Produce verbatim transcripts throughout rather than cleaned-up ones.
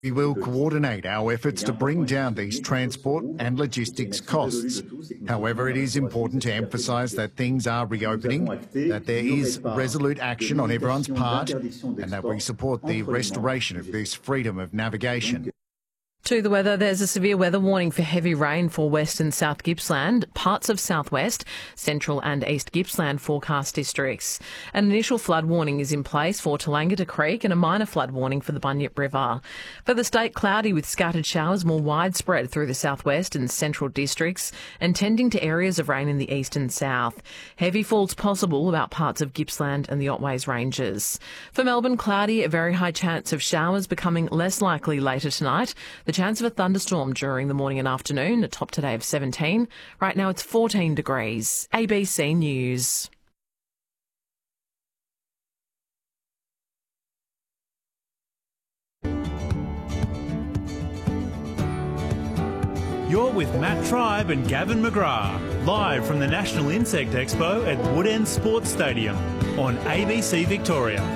We will coordinate our efforts to bring down these transport and logistics costs. However, it is important to emphasise that things are reopening, that there is resolute action on everyone's part, and that we support the restoration of this freedom of navigation. To the weather, there's a severe weather warning for heavy rain for West and South Gippsland, parts of Southwest, Central and East Gippsland forecast districts. An initial flood warning is in place for Tolangata Creek and a minor flood warning for the Bunyip River. For the state, cloudy with scattered showers more widespread through the Southwest and Central districts and tending to areas of rain in the east and south. Heavy falls possible about parts of Gippsland and the Otways Ranges. For Melbourne, cloudy, a very high chance of showers becoming less likely later tonight. The chance of a thunderstorm during the morning and afternoon, a top today of seventeen. Right now it's fourteen degrees. A B C News. You're with Matt Tribe and Gavin McGrath, live from the National Insect Expo at Woodend Sports Stadium on A B C Victoria.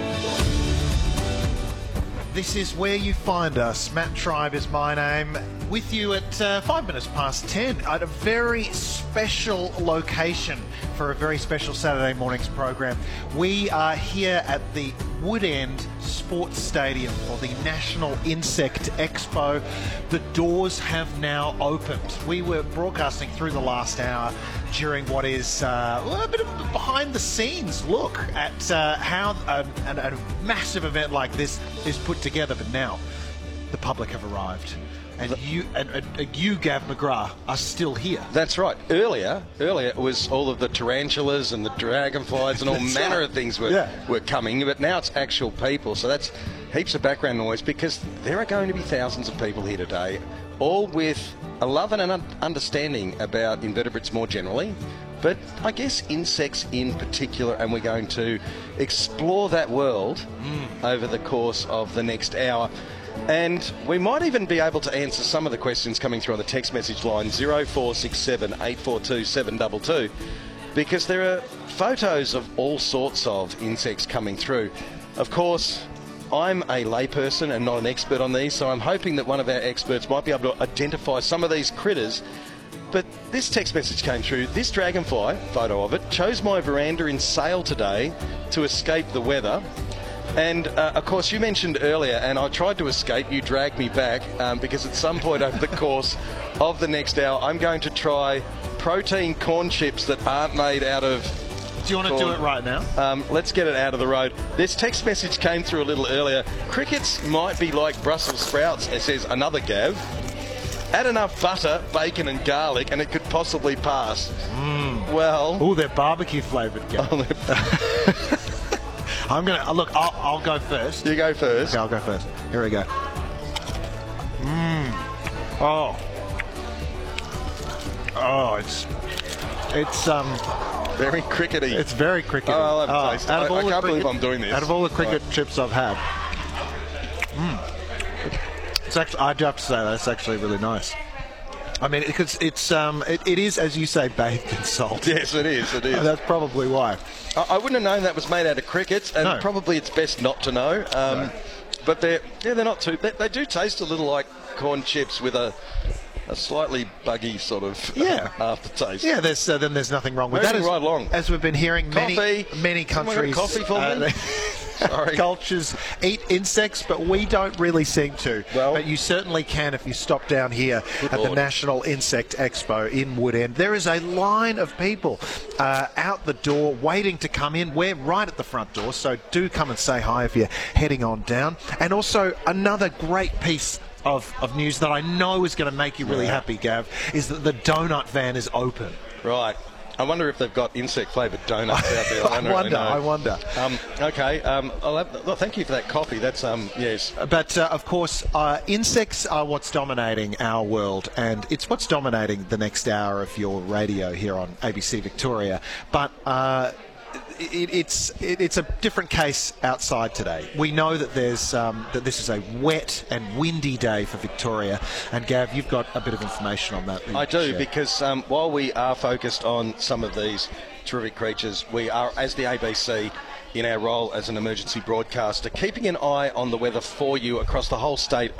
This is where you find us. Matt Tribe is my name. With you at uh, five minutes past ten at a very special location for a very special Saturday morning's program. We are here at the Woodend Sports Stadium for the National Insect Expo. The doors have now opened. We were broadcasting through the last hour during what is uh, a bit of a behind-the-scenes look at uh, how a, a, a massive event like this is put together. But now the public have arrived. And you and, and you, Gav McGrath, are still here. That's right. Earlier, earlier it was all of the tarantulas and the dragonflies and all manner right. of things were, yeah. were coming, but now it's actual people. So that's heaps of background noise because there are going to be thousands of people here today, all with a love and an un- understanding about invertebrates more generally, but I guess insects in particular, and we're going to explore that world mm. over the course of the next hour. And we might even be able to answer some of the questions coming through on the text message line zero four six seven, eight four two, seven two two, because there are photos of all sorts of insects coming through. Of course, I'm a layperson and not an expert on these, so I'm hoping that one of our experts might be able to identify some of these critters. But this text message came through. This dragonfly, photo of it, chose my veranda in Sale today to escape the weather. And, uh, of course, you mentioned earlier, and I tried to escape, you dragged me back, um, because at some point over the course of the next hour, I'm going to try protein corn chips that aren't made out of... Do you want to corn. do it right now? Um, let's get it out of the road. This text message came through a little earlier. Crickets might be like Brussels sprouts, it says another Gav. Add enough butter, bacon and garlic, and it could possibly pass. Mm. Well... Oh, they're barbecue flavoured, Gav. Oh, I'm going to, look, I'll, I'll go first. You go first. Okay, I'll go first. Here we go. Mmm. Oh. Oh, it's, it's, um... very crickety. It's very crickety. Oh, I'll have a oh, taste. Out of I, all I the can't cricket, believe I'm doing this. Out of all the cricket right. chips I've had, mm, it's actually, I do have to say, that's actually really nice. I mean, because it's um, it, it is, as you say, bathed in salt. Yes, it is. It is. That's probably why. I, I wouldn't have known that was made out of crickets, and No. probably it's best not to know. Um, No. But they're yeah, they're not too. They, they do taste a little like corn chips with a a slightly buggy sort of Yeah. aftertaste. Yeah, there's uh, then there's nothing wrong with Moving that. As, right along. as we've been hearing, many Coffee. many Someone got a countries, coffee for uh, me? Sorry. cultures eat insects, but we don't really seem to. Well- but you certainly can if you stop down here Good at the Lord. National Insect Expo in Woodend. There is a line of people uh, out the door waiting to come in. We're right at the front door, so do come and say hi if you're heading on down. And also another great piece of, of news that I know is going to make you really Yeah. happy, Gav, is that the donut van is open. Right. I wonder if they've got insect-flavoured donuts out there. I wonder. wonder, know. I wonder. Um, okay. Um, I'll have, well, thank you for that coffee. That's um, yes. But, uh, of course, uh, insects are what's dominating our world, and it's what's dominating the next hour of your radio here on A B C Victoria. But uh, it, it's it, it's a different case outside today. We know that there's um, that this is a wet and windy day for Victoria, and Gav, you've got a bit of information on that. that I you can do, share. because um, while we are focused on some of these terrific creatures, we are, as the A B C, in our role as an emergency broadcaster, keeping an eye on the weather for you across the whole state